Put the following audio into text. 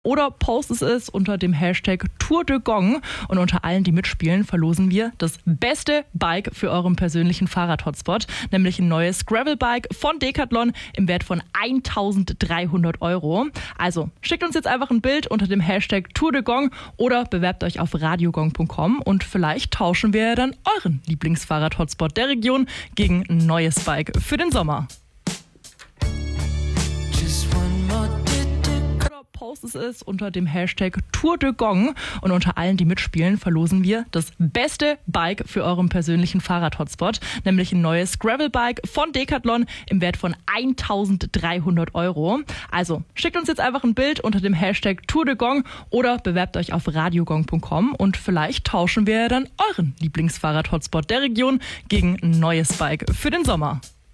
Oder postet es unter dem Hashtag Tour de Gong. Und unter allen, die mitspielen, verlosen wir das beste Bike für euren persönlichen Fahrrad-Hotspot. Nämlich ein neues Gravel-Bike von Decathlon im Wert von 1.300 €. Also schickt uns jetzt einfach ein Bild unter dem Hashtag Tour de Gong oder bewerbt euch auf radiogong.com und vielleicht tauschen wir dann euren Lieblingsfahrrad-Hotspot der Region gegen ein neues Bike für den Sommer. Postet es unter dem Hashtag Tour de Gong. Und unter allen, die mitspielen, verlosen wir das beste Bike für euren persönlichen Fahrrad-Hotspot. Nämlich ein neues Gravel-Bike von Decathlon im Wert von 1.300 €. Also schickt uns jetzt einfach ein Bild unter dem Hashtag Tour de Gong oder bewerbt euch auf radiogong.com und vielleicht tauschen wir dann euren Lieblingsfahrrad-Hotspot der Region gegen ein neues Bike für den Sommer.